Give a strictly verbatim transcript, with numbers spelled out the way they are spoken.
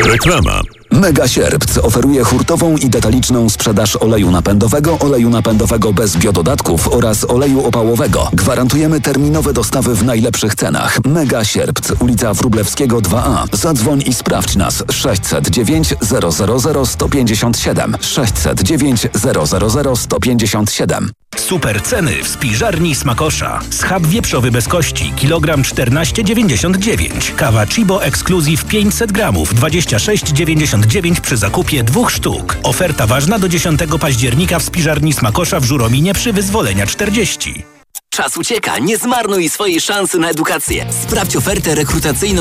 Reklama. Mega Sierpc oferuje hurtową i detaliczną sprzedaż oleju napędowego, oleju napędowego bez biododatków oraz oleju opałowego. Gwarantujemy terminowe dostawy w najlepszych cenach. Mega Sierpc, ulica Wróblewskiego dwa A. Zadzwoń i sprawdź nas. sześćset dziewięć zero zero zero sto pięćdziesiąt siedem. sześćset dziewięć zero zero zero sto pięćdziesiąt siedem. Super ceny w spiżarni Smakosza. Schab wieprzowy bez kości, kilogram czternaście dziewięćdziesiąt dziewięć. Kawa Chibo Exclusive pięćset gramów, dwadzieścia sześć dziewięćdziesiąt dziewięć przy zakupie dwóch sztuk. Oferta ważna do dziesiątego października w spiżarni Smakosza w Żurominie przy Wyzwolenia czterdzieści. Czas ucieka, nie zmarnuj swojej szansy na edukację. Sprawdź ofertę rekrutacyjną